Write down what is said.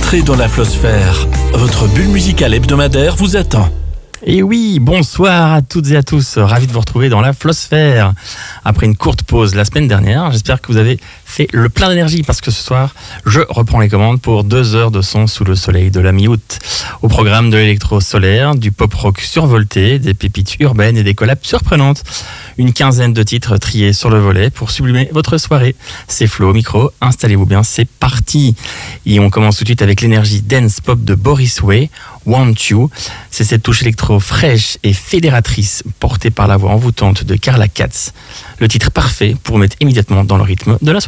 Entrez dans la Flosphère. Votre bulle musicale hebdomadaire vous attend. Et oui, bonsoir à toutes et à tous, ravi de vous retrouver dans la Flosphère. Après une courte pause la semaine dernière, j'espère que vous avez fait le plein d'énergie parce que ce soir, je reprends les commandes pour 2 heures de son sous le soleil de la mi-août. Au programme de l'électro solaire, du pop-rock survolté, des pépites urbaines et des collabs surprenantes. Une quinzaine de titres triés sur le volet pour sublimer votre soirée. C'est Flo au micro, installez-vous bien, c'est parti. Et on commence tout de suite avec l'énergie dance pop de Boris Way, Want You. C'est cette touche électro fraîche et fédératrice portée par la voix envoûtante de Carla Katz. Le titre parfait pour mettre immédiatement dans le rythme de la soirée.